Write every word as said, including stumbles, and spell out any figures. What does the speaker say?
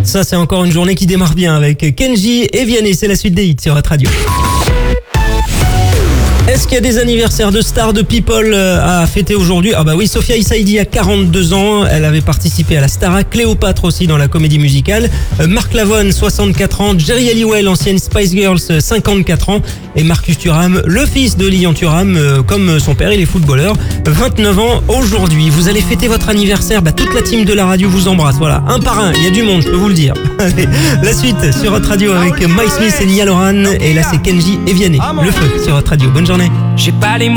Ça, c'est encore une journée qui démarre bien avec Kenji et Vianney. C'est la suite des hits sur Hot Radio. Est-ce qu'il y a des anniversaires de stars, de people à fêter aujourd'hui? Ah bah oui, Sophia Issaidi a quarante-deux ans, elle avait participé à la Starac, Cléopâtre aussi dans la comédie musicale, euh, Mark Lavoine, soixante-quatre ans, Jerry Halliwell, ancienne Spice Girls, cinquante-quatre ans, et Marcus Thuram, le fils de Lilian Thuram, euh, comme son père, il est footballeur, vingt-neuf ans aujourd'hui. Vous allez fêter votre anniversaire, bah toute la team de la radio vous embrasse, voilà, un par un, il y a du monde, je peux vous le dire. Allez, la suite sur Hot Radio avec Mike Smith et Nia Loran, et là c'est Kenji et Vianney, le feu sur Hot Radio. Bonne journée. J'ai pas les mots.